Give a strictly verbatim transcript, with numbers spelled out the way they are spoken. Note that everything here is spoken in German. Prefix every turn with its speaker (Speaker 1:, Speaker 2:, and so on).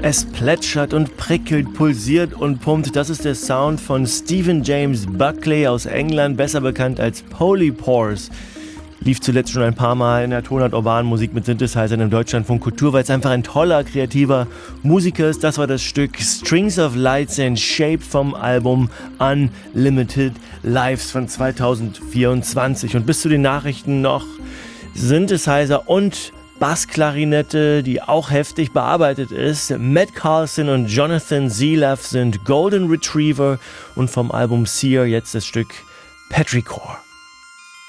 Speaker 1: Es plätschert und prickelt, pulsiert und pumpt. Das ist der Sound von Stephen James Buckley aus England, besser bekannt als Polypores. Lief zuletzt schon ein paar Mal in der Tonart urbanen Musik mit Synthesizern im Deutschlandfunk Kultur, weil es einfach ein toller, kreativer Musiker ist. Das war das Stück Strings of Lights and Shape vom Album Unlimited Lives von zweitausendvierundzwanzig. Und bis zu den Nachrichten noch Synthesizer und Bassklarinette, die auch heftig bearbeitet ist. Matt Carlson und Jonathan Zeliff sind Golden Retriever und vom Album Seer jetzt das Stück Petrichor.